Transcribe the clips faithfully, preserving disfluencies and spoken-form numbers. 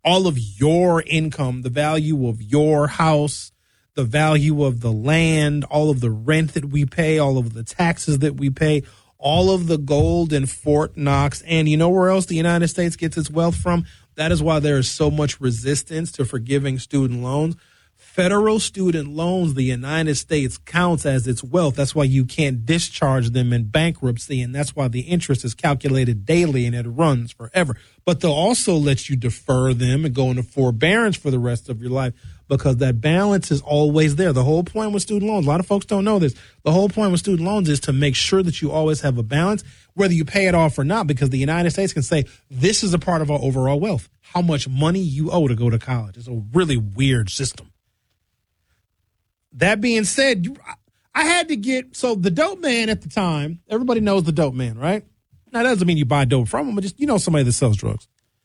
all of your income, the value of your house, the value of the land, all of the rent that we pay, all of the taxes that we pay, all of the gold in Fort Knox. And you know where else the United States gets its wealth from? That is why there is so much resistance to forgiving student loans. Federal student loans, the United States counts as its wealth. That's why you can't discharge them in bankruptcy, and that's why the interest is calculated daily and it runs forever. But they'll also let you defer them and go into forbearance for the rest of your life because that balance is always there. The whole point with student loans, a lot of folks don't know this, the whole point with student loans is to make sure that you always have a balance, whether you pay it off or not, because the United States can say, this is a part of our overall wealth, how much money you owe to go to college. It's a really weird system. That being said, I had to get, so the dope man at the time, everybody knows the dope man, right? Now, that doesn't mean you buy dope from him, but just, you know, somebody that sells drugs.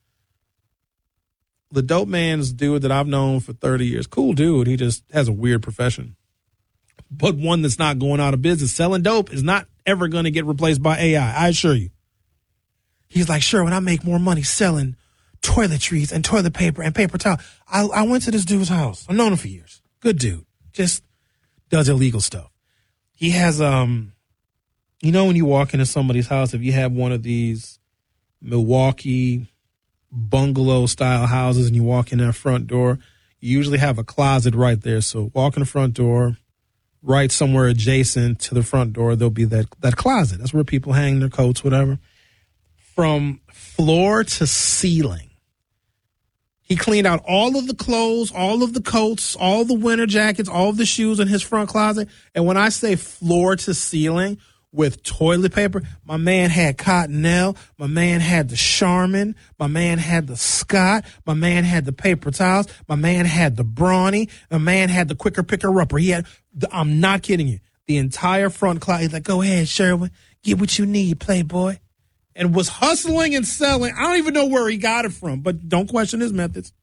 The dope man's dude that I've known for thirty years. Cool dude. He just has a weird profession, but one that's not going out of business. Selling dope is not ever going to get replaced by A I. I assure you. He's like, sure, when I make more money selling toiletries and toilet paper and paper towel, I, I went to this dude's house. I've known him for years. Good dude. Just does illegal stuff. He has, um, you know, when you walk into somebody's house, if you have one of these Milwaukee bungalow style houses and you walk in that front door, you usually have a closet right there. So walk in the front door, right somewhere adjacent to the front door, there'll be that, that closet. That's where people hang their coats, whatever. From floor to ceiling, he cleaned out all of the clothes, all of the coats, all the winter jackets, all of the shoes in his front closet. And when I say floor to ceiling with toilet paper, my man had Cottonelle, my man had the Charmin, my man had the Scott, my man had the paper towels, my man had the Brawny, my man had the Quicker Picker Upper. He had, the, I'm not kidding you, the entire front closet. He's like, go ahead, Sherwin, get what you need, Playboy. And was hustling and selling. I don't even know where he got it from, but don't question his methods.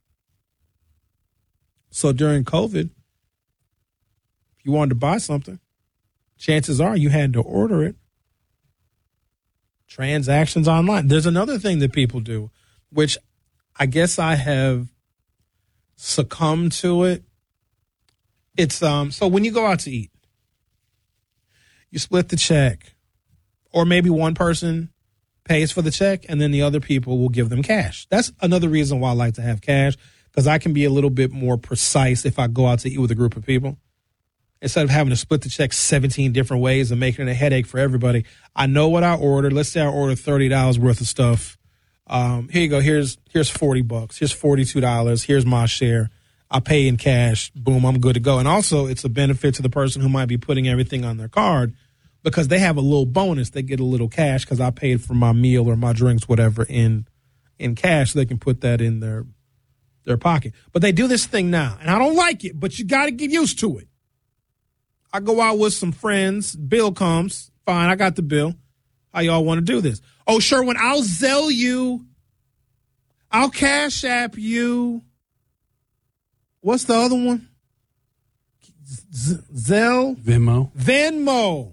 So during COVID, if you wanted to buy something, chances are you had to order it. Transactions online. There's another thing that people do, which I guess I have succumbed to it. It's um. So when you go out to eat, you split the check, or maybe one person pays for the check and then the other people will give them cash. That's another reason why I like to have cash, because I can be a little bit more precise if I go out to eat with a group of people. Instead of having to split the check seventeen different ways and making it a headache for everybody, I know what I ordered. Let's say I ordered thirty dollars worth of stuff. Um, here you go. Here's here's forty bucks. Here's forty-two dollars. Here's my share. I pay in cash. Boom, I'm good to go. And also, it's a benefit to the person who might be putting everything on their card, because they have a little bonus. They get a little cash because I paid for my meal or my drinks, whatever, in in cash. So they can put that in their their pocket. But they do this thing now, and I don't like it, but you got to get used to it. I go out with some friends. Bill comes. Fine, I got the bill. How y'all want to do this? Oh, Sherwin, I'll Zelle you. I'll Cash App you. What's the other one? Z- Zelle? Venmo. Venmo.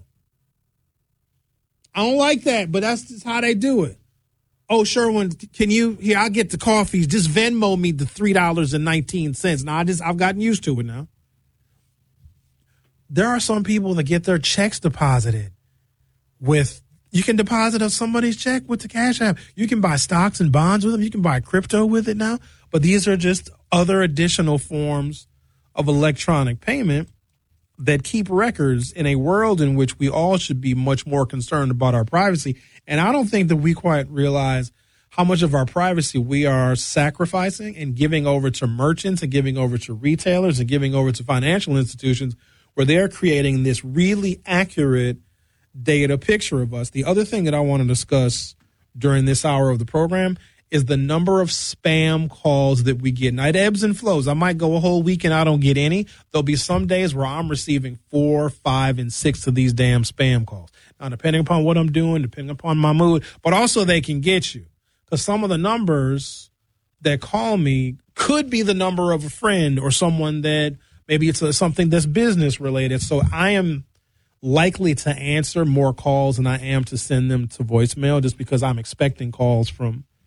I don't like that, but that's just how they do it. Oh, Sherwin, can you, here, I'll get the coffees. Just Venmo me the three dollars and nineteen cents. Now, I just, I've gotten used to it now. There are some people that get their checks deposited with, you can deposit of somebody's check with the Cash App. You can buy stocks and bonds with them. You can buy crypto with it now. But these are just other additional forms of electronic payment that keep records in a world in which we all should be much more concerned about our privacy. And I don't think that we quite realize how much of our privacy we are sacrificing and giving over to merchants and giving over to retailers and giving over to financial institutions, where they're creating this really accurate data picture of us. The other thing that I want to discuss during this hour of the program is the number of spam calls that we get. Now, it ebbs and flows. I might go a whole week and I don't get any. There'll be some days where I'm receiving four, five, and six of these damn spam calls. Now, depending upon what I'm doing, depending upon my mood, but also they can get you. Because some of the numbers that call me could be the number of a friend or someone that maybe it's a, something that's business related. So I am likely to answer more calls than I am to send them to voicemail, just because I'm expecting calls from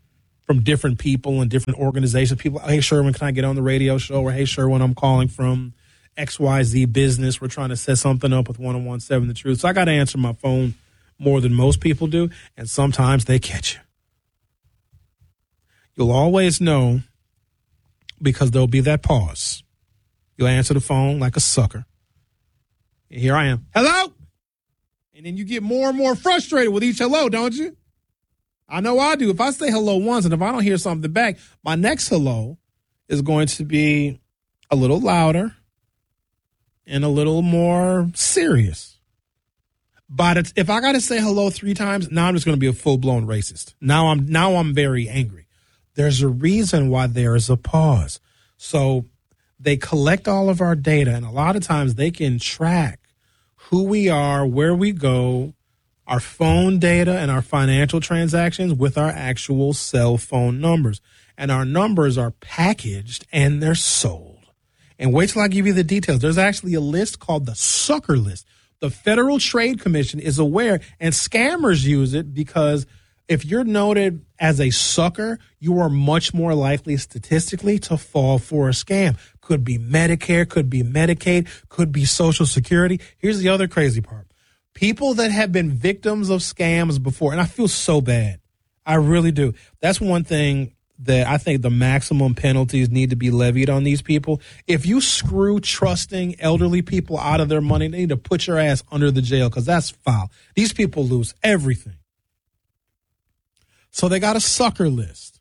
from different people and different organizations. People, hey, Sherwin, can I get on the radio show? Or, hey, Sherwin, I'm calling from X Y Z business. We're trying to set something up with one oh one seven The Truth. So I got to answer my phone more than most people do, and sometimes they catch you. You'll always know because there'll be that pause. You'll answer the phone like a sucker. And here I am. Hello? And then you get more and more frustrated with each hello, don't you? I know I do. If I say hello once and if I don't hear something back, my next hello is going to be a little louder and a little more serious. But if I got to say hello three times, now I'm just going to be a full-blown racist. Now I'm now I'm very angry. There's a reason why there is a pause. So they collect all of our data, and a lot of times they can track who we are, where we go, our phone data, and our financial transactions with our actual cell phone numbers. And our numbers are packaged and they're sold. And wait till I give you the details. There's actually a list called the sucker list. The Federal Trade Commission is aware, and scammers use it because if you're noted as a sucker, you are much more likely statistically to fall for a scam. Could be Medicare, could be Medicaid, could be Social Security. Here's the other crazy part. People that have been victims of scams before, and I feel so bad. I really do. That's one thing that I think the maximum penalties need to be levied on these people. If you screw trusting elderly people out of their money, they need to put your ass under the jail because that's foul. These people lose everything. So they got a sucker list.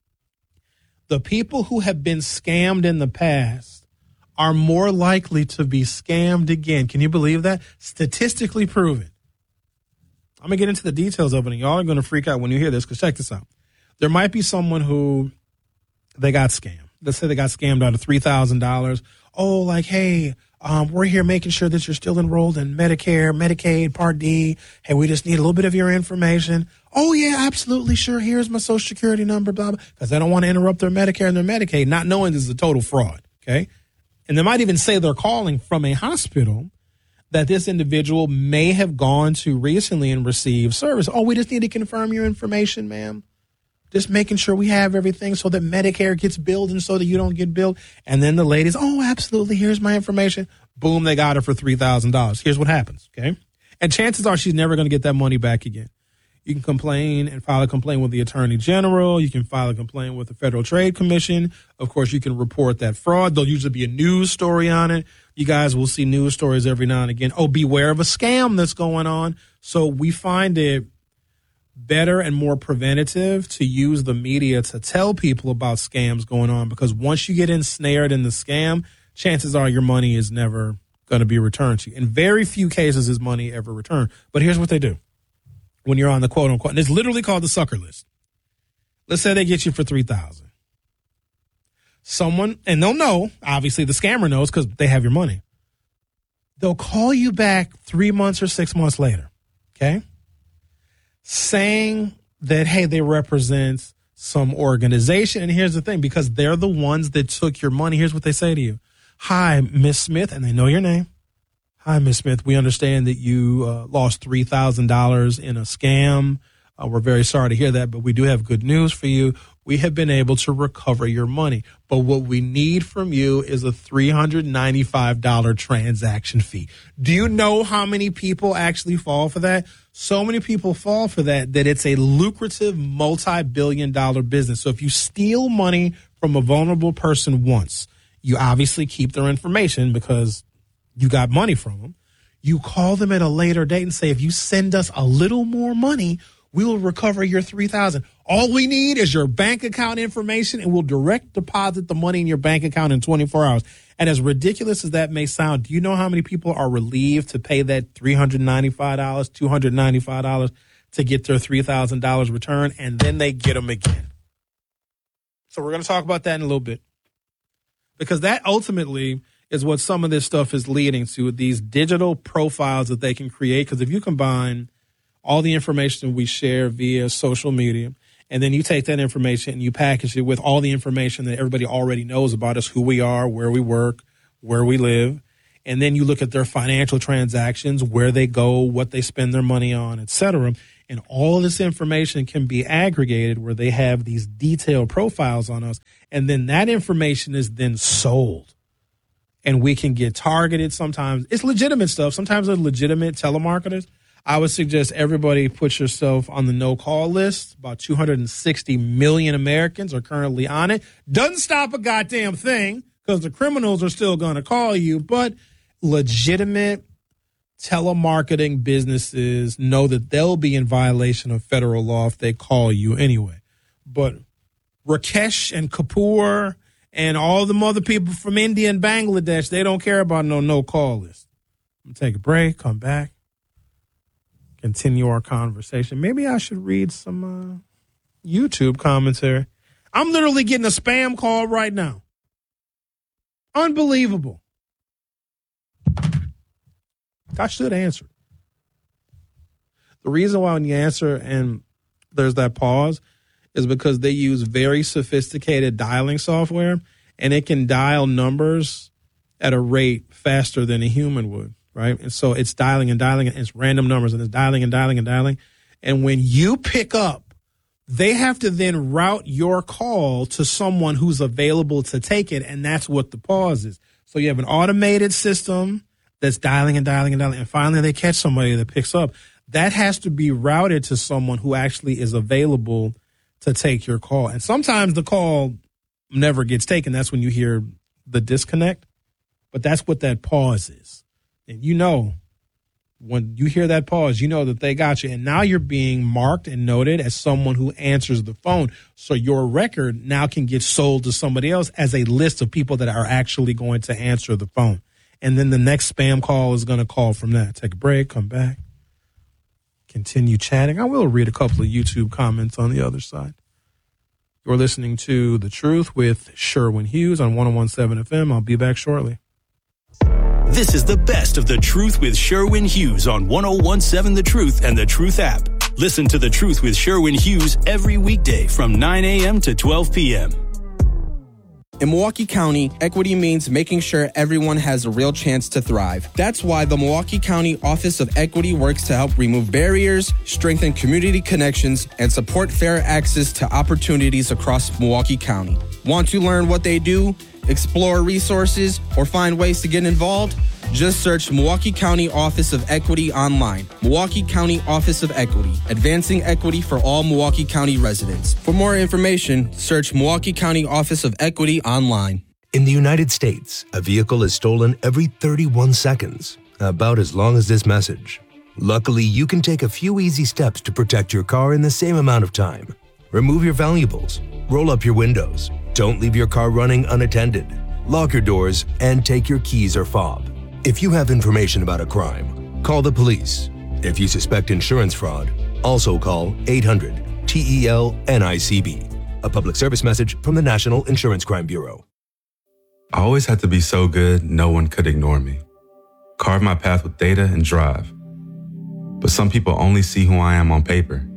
The people who have been scammed in the past are more likely to be scammed again. Can you believe that? Statistically proven. I'm going to get into the details of it, and y'all are going to freak out when you hear this, because check this out. There might be someone who they got scammed. Let's say they got scammed out of three thousand dollars. Oh, like, hey, um, we're here making sure that you're still enrolled in Medicare, Medicaid, Part D. Hey, we just need a little bit of your information. Oh, yeah, absolutely, sure. Here's my Social Security number, blah, blah, because they don't want to interrupt their Medicare and their Medicaid, not knowing this is a total fraud, okay? And they might even say they're calling from a hospital that this individual may have gone to recently and received service. Oh, we just need to confirm your information, ma'am. Just making sure we have everything so that Medicare gets billed and so that you don't get billed. And then the ladies, oh, absolutely, here's my information. Boom, they got her for three thousand dollars. Here's what happens, okay? And chances are she's never going to get that money back again. You can complain and file a complaint with the Attorney General. You can file a complaint with the Federal Trade Commission. Of course, you can report that fraud. There'll usually be a news story on it. You guys will see news stories every now and again. Oh, beware of a scam that's going on. So we find it better and more preventative to use the media to tell people about scams going on, because once you get ensnared in the scam, chances are your money is never going to be returned to you. In very few cases is money ever returned. But here's what they do when you're on the quote unquote, and it's literally called the sucker list. Let's say they get you for three thousand dollars. Someone, and they'll know, obviously the scammer knows because they have your money. They'll call you back three months or six months later, okay? Saying that, hey, they represent some organization. And here's the thing, because they're the ones that took your money. Here's what they say to you. Hi, Miss Smith, and they know your name. Hi, Miss Smith. We understand that you uh, lost three thousand dollars in a scam. Uh, we're very sorry to hear that, but we do have good news for you. We have been able to recover your money. But what we need from you is a three hundred ninety-five dollars transaction fee. Do you know how many people actually fall for that? So many people fall for that that it's a lucrative multi-billion dollar business. So if you steal money from a vulnerable person once, you obviously keep their information because you got money from them. You call them at a later date and say, if you send us a little more money, we will recover your three thousand dollars. All we need is your bank account information, and we'll direct deposit the money in your bank account in twenty-four hours. And as ridiculous as that may sound, do you know how many people are relieved to pay that three hundred ninety-five dollars, two hundred ninety-five dollars to get their three thousand dollars returned, and then they get them again? So we're going to talk about that in a little bit, because that ultimately is what some of this stuff is leading to, these digital profiles that they can create. Because if you combine all the information we share via social media, and then you take that information and you package it with all the information that everybody already knows about us, who we are, where we work, where we live, and then you look at their financial transactions, where they go, what they spend their money on, et cetera, And all of this information can be aggregated where they have these detailed profiles on us. And then that information is then sold. And we can get targeted sometimes. It's legitimate stuff. Sometimes they're legitimate telemarketers. I would suggest everybody put yourself on the no-call list. About two hundred sixty million Americans are currently on it. Doesn't stop a goddamn thing because the criminals are still going to call you. But legitimate telemarketing businesses know that they'll be in violation of federal law if they call you anyway. But Rakesh and Kapoor and all the other people from India and Bangladesh, they don't care about no no-call list. I'm going to take a break, come back. Continue our conversation. Maybe I should read some uh, YouTube commentary. I'm literally getting a spam call right now. Unbelievable. I should answer. The reason why when you answer and there's that pause is because they use very sophisticated dialing software, and it can dial numbers at a rate faster than a human would. Right. And so it's dialing and dialing and it's random numbers and it's dialing and dialing and dialing. And when you pick up, they have to then route your call to someone who's available to take it. And that's what the pause is. So you have an automated system that's dialing and dialing and dialing. And finally they catch somebody that picks up. That has to be routed to someone who actually is available to take your call. And sometimes the call never gets taken. That's when you hear the disconnect. But that's what that pause is. And you know, when you hear that pause, you know that they got you. And now you're being marked and noted as someone who answers the phone. So your record now can get sold to somebody else as a list of people that are actually going to answer the phone. And then the next spam call is going to call from that. Take a break, come back, continue chatting. I will read a couple of YouTube comments on the other side. You're listening to The Truth with Sherwin Hughes on one oh one point seven F M. I'll be back shortly. This is the best of The Truth with Sherwin Hughes on one oh one point seven The Truth and The Truth app. Listen to The Truth with Sherwin Hughes every weekday from nine a.m. to twelve p.m. In Milwaukee County, equity means making sure everyone has a real chance to thrive. That's why the Milwaukee County Office of Equity works to help remove barriers, strengthen community connections, and support fair access to opportunities across Milwaukee County. Want to learn what they do, explore resources, or find ways to get involved? Just search Milwaukee County Office of Equity online. Milwaukee County Office of Equity, advancing equity for all Milwaukee County residents. For more information, search Milwaukee County Office of Equity online. In the United States, a vehicle is stolen every thirty-one seconds, about as long as this message. Luckily, you can take a few easy steps to protect your car in the same amount of time. Remove your valuables, roll up your windows, don't leave your car running unattended, lock your doors, and take your keys or fob. If you have information about a crime, call the police. If you suspect insurance fraud, also call eight hundred T E L N I C B. A public service message from the National Insurance Crime Bureau. I always had to be so good, no one could ignore me. Carve my path with data and drive. But some people only see who I am on paper.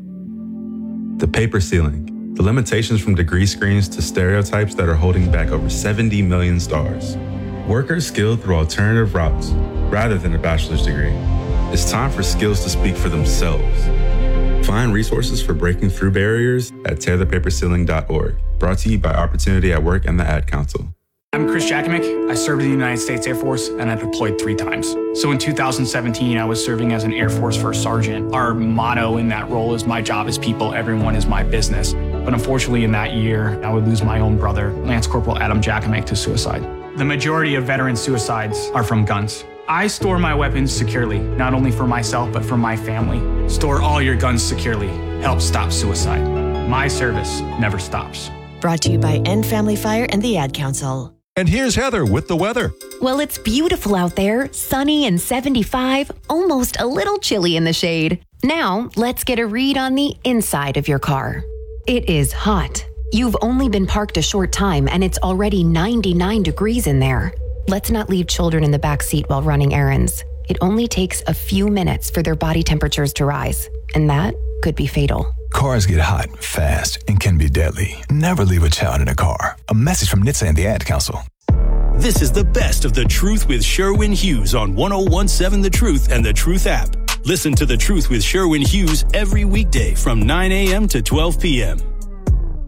The paper ceiling, the limitations from degree screens to stereotypes that are holding back over seventy million stars. Workers skilled through alternative routes rather than a bachelor's degree. It's time for skills to speak for themselves. Find resources for breaking through barriers at tear the paper ceiling dot org. Brought to you by Opportunity at Work and the Ad Council. I'm Chris Jakomick. I served in the United States Air Force and I deployed three times. So in two thousand seventeen, I was serving as an Air Force First Sergeant. Our motto in that role is my job is people, everyone is my business. But unfortunately in that year, I would lose my own brother, Lance Corporal Adam Jakomick, to suicide. The majority of veteran suicides are from guns. I store my weapons securely, not only for myself, but for my family. Store all your guns securely. Help stop suicide. My service never stops. Brought to you by End Family Fire and the Ad Council. And here's Heather with the weather. Well, it's beautiful out there, sunny and seventy-five, almost a little chilly in the shade. Now, let's get a read on the inside of your car. It is hot. You've only been parked a short time and it's already ninety-nine degrees in there. Let's not leave children in the back seat while running errands. It only takes a few minutes for their body temperatures to rise, and that could be fatal. Cars get hot fast and can be deadly. Never leave a child in a car. A message from N H T S A and the Ad Council. This is the best of The Truth with Sherwin Hughes on one oh one point seven The Truth and The Truth app. Listen to The Truth with Sherwin Hughes every weekday from nine a.m. to twelve p.m.